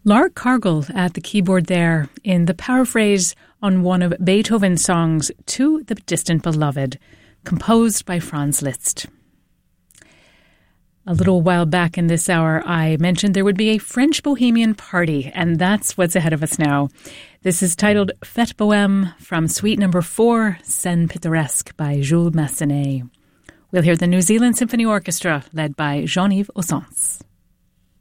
Laura Cargill at the keyboard there in the paraphrase on one of Beethoven's songs, To the Distant Beloved, composed by Franz Liszt. A little while back in this hour, I mentioned there would be a French Bohemian party, and that's what's ahead of us now. This is titled Fête Bohème from Suite No. 4, Scène Pittoresque by Jules Massenet. We'll hear the New Zealand Symphony Orchestra led by Jean-Yves Ossens.